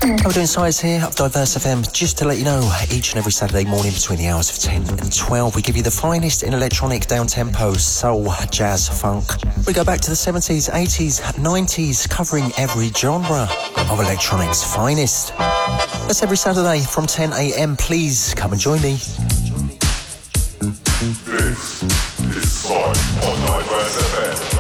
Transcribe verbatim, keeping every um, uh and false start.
How we're doing, Size here of Diverse F M. Just to let you know, each and every Saturday morning between the hours of ten and twelve, we give you the finest in electronic, down-tempo, soul, jazz, funk. We go back to the seventies, eighties, nineties, covering every genre of electronic's finest. That's every Saturday from ten a m. Please come and join me. This is Size on Diverse F M.